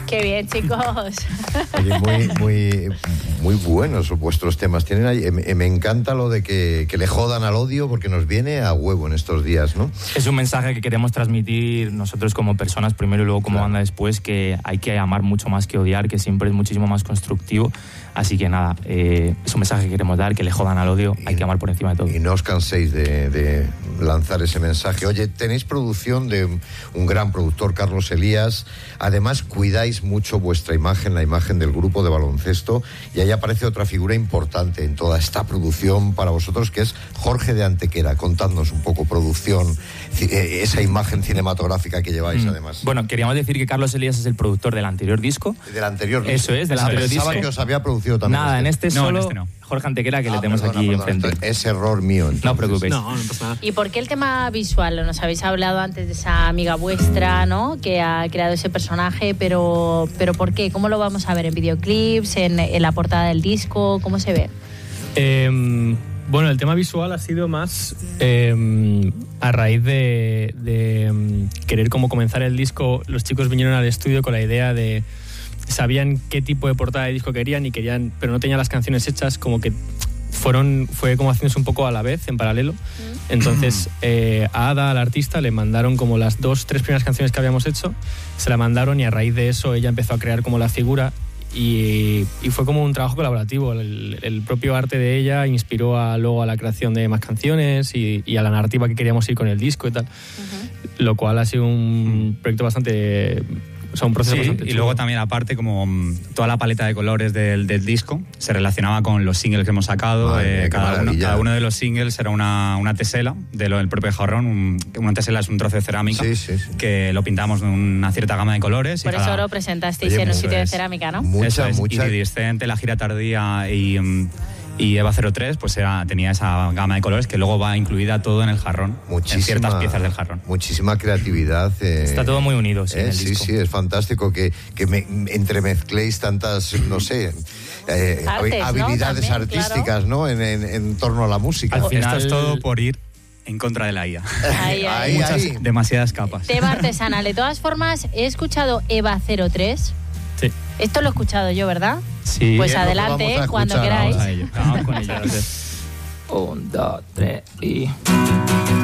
Qué bien, chicos. Oye, muy buenos vuestros temas. Tienen ahí, me encanta lo de que le jodan al odio, porque nos viene a huevo en estos días, ¿no? Es un mensaje que queremos transmitir nosotros como personas primero y luego como banda después, que hay que amar mucho más que odiar, que siempre es muchísimo más constructivo. Así que nada, es un mensaje que queremos dar, que le jodan al odio, hay que amar por encima de todo. Y no os canséis de lanzar ese mensaje. Oye, tenéis producción de un gran productor, Carlos Elías. Además, cuidáis mucho vuestra imagen, la imagen del grupo de baloncesto, y ahí aparece otra figura importante en toda esta producción para vosotros, que es Jorge de Antequera. Contadnos un poco producción, esa imagen cinematográfica que lleváis además. Bueno, queríamos decir que Carlos Elías es el productor del anterior disco. Del anterior disco. Eso es, del anterior disco. Pensaba que os había producido también. Nada, en este solo... No, en este no. Jorge Antequera, que le tenemos aquí enfrente. Es error mío. Entonces. No os preocupéis. No pasa nada. ¿Y por qué el tema visual? Nos habéis hablado antes de esa amiga vuestra, ¿no?, que ha creado ese personaje, pero ¿por qué? ¿Cómo lo vamos a ver? ¿En videoclips? ¿En la portada del disco? ¿Cómo se ve? Bueno, el tema visual ha sido más a raíz de querer como comenzar el disco. Los chicos vinieron al estudio con la idea de... Sabían qué tipo de portada de disco querían, pero no tenían las canciones hechas, como que fue como haciéndose un poco a la vez, en paralelo. Entonces a Ada, la artista, le mandaron como las 2-3 primeras canciones que habíamos hecho, se la mandaron, y a raíz de eso ella empezó a crear como la figura, y fue como un trabajo colaborativo. El propio arte de ella inspiró luego a la creación de más canciones y a la narrativa que queríamos ir con el disco y tal, lo cual ha sido un proyecto bastante... O sea, un proceso bastante chulo. Y luego también, aparte, como toda la paleta de colores del disco se relacionaba con los singles que hemos sacado. Cada uno de los singles era una tesela del propio jarrón. Una tesela es un trozo de cerámica que lo pintamos de una cierta gama de colores. Por eso lo presentasteis en un sitio de cerámica, ¿no? Mucha. Iridiscente, La Gira Tardía y Eva 03, pues tenía esa gama de colores que luego va incluida todo en el jarrón, en ciertas piezas del jarrón. Muchísima creatividad. Está todo muy unido, en el disco. Sí, es fantástico que entremezcléis tantas, no sé, habilidades, ¿no?, artísticas, claro, ¿no?, en torno a la música. Al final, esto es todo por ir en contra de la IA. Demasiadas capas. Tema artesanal. De todas formas, he escuchado Eva 03. Sí. Esto lo he escuchado yo, ¿verdad? Sí. Pues adelante, cuando queráis. Vamos con ello. 1, 2, 3 y...